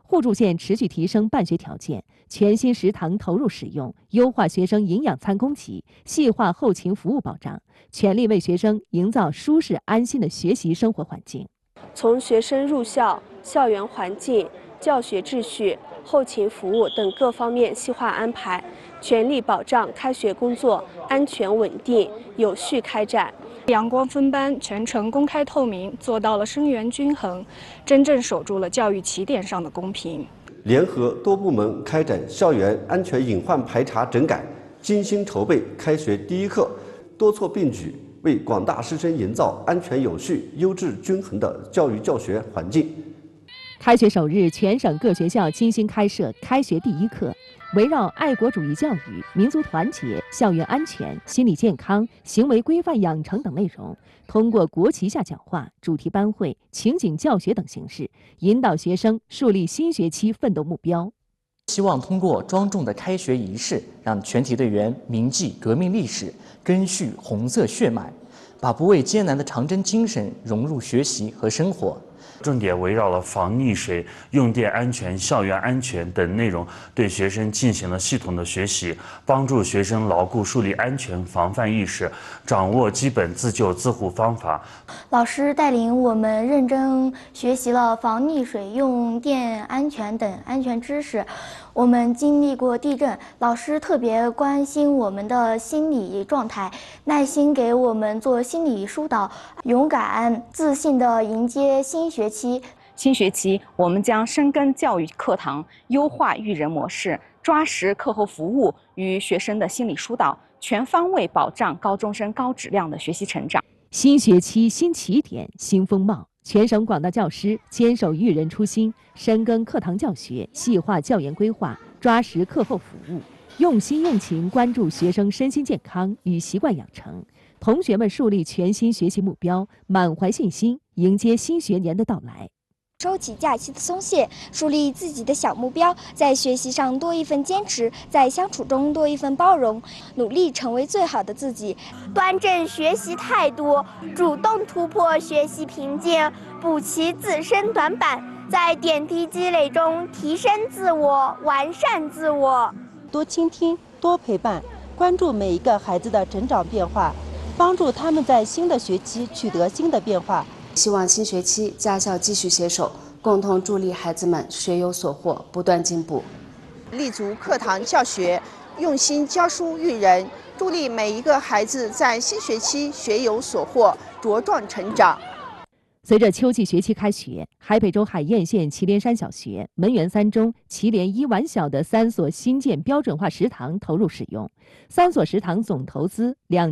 互助线持续提升办学条件，全新食堂投入使用，优化学生营养餐供给，细化后勤服务保障，全力为学生营造舒适安心的学习生活环境。 从学生入校、校园环境、教学秩序、后勤服务等各方面细化安排，全力保障开学工作安全稳定、有序开展。 阳光分班，全程公开透明，做到了生源均衡，真正守住了教育起点上的公平。 联合多部门开展校园安全隐患排查整改，精心筹备开学第一课，多措并举，为广大师生营造安全有序、优质均衡的教育教学环境。 开学首日，全省各学校精心开设开学第一课，围绕爱国主义教育、民族团结、校园安全、心理健康、行为规范养成等内容，通过国旗下讲话、主题班会、情景教学等形式，引导学生树立新学期奋斗目标。 希望通过庄重的开学仪式，让全体队员铭记革命历史，赓续红色血脉，把不畏艰难的长征精神融入学习和生活。 重点围绕了防溺水、用电安全、校园安全等内容，对学生进行了系统的学习，帮助学生牢固树立安全防范意识，掌握基本自救自护方法。 老师带领我们认真学习了防溺水、用电安全等安全知识。我们经历过地震，老师特别关心我们的心理状态，耐心给我们做心理疏导，勇敢自信地迎接新学期。 新学期，我们将深耕教育课堂，优化育人模式，抓实课后服务与学生的心理疏导，全方位保障高中生高质量的学习成长。 新学期新起点新风貌，全省广大教师坚守育人初心，深耕课堂教学，细化教研规划，抓实课后服务，用心用情关注学生身心健康与习惯养成。同学们树立全新学习目标，满怀信心迎接新学年的到来。 收起假期的松懈，树立自己的小目标，在学习上多一份坚持，在相处中多一份包容，努力成为最好的自己。 端正学习态度，主动突破学习瓶颈，补齐自身短板，在点滴积累中提升自我，完善自我。 多倾听，多陪伴，关注每一个孩子的成长变化，帮助他们在新的学期取得新的变化。 希望新学期家校继续携手，共同助力孩子们学有所获，不断进步。 立足课堂教学，用心教书育人，助力每一个孩子在新学期学有所获，茁壮成长。 随着秋季学期开学，海北州海晏县祁连山小学、门源三中、祁连一丸小的3所新建标准化食堂投入使用，3所食堂总投资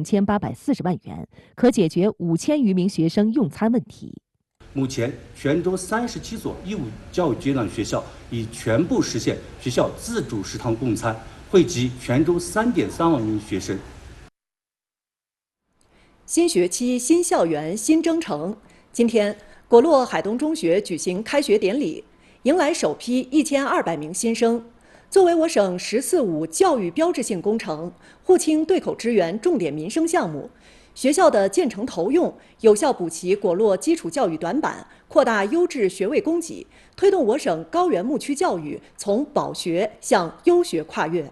2840万元，可解决5000余名学生用餐问题。 目前，泉州37所义务教育阶段学校已全部实现学校自主食堂供餐，惠及泉州3.3万名学生。 新学期新校园新征程。今天，果洛海东中学举行开学典礼，迎来首批1200名新生。作为我省“14·5”教育标志性工程、沪青对口支援重点民生项目，学校的建成投用，有效补齐果洛基础教育短板，扩大优质学位供给，推动我省高原牧区教育从保学向优学跨越。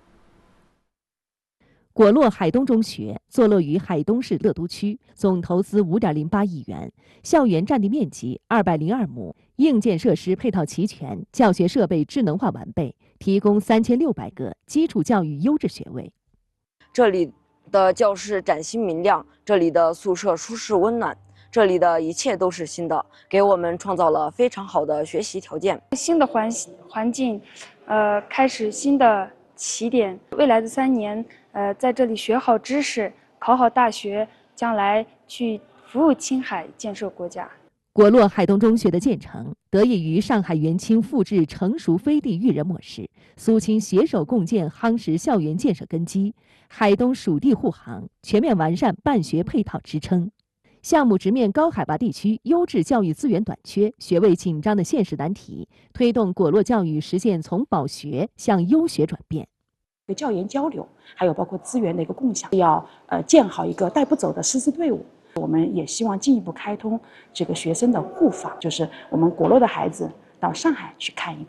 果洛海东中学坐落于海东市乐都区，总投资5.08亿元，校园占地面积202亩，硬件设施配套齐全，教学设备智能化完备，提供3600个基础教育优质学位。 这里的教室崭新明亮，这里的宿舍舒适温暖，这里的一切都是新的，给我们创造了非常好的学习条件。 新的环境，开始新的起点。未来的3年，在这里学好知识，考好大学，将来去服务青海，建设国家。 果洛海东中学的建成，得益于上海元清复制成熟飞地育人模式，苏青携手共建夯实校园建设根基，海东属地护航，全面完善办学配套支撑。项目直面高海拔地区优质教育资源短缺、学位紧张的现实难题，推动果洛教育实现从保学向优学转变。 教研交流，还有包括资源的一个共享，要建好一个带不走的师资队伍。我们也希望进一步开通这个学生的互访，就是我们果洛的孩子到上海去看一看。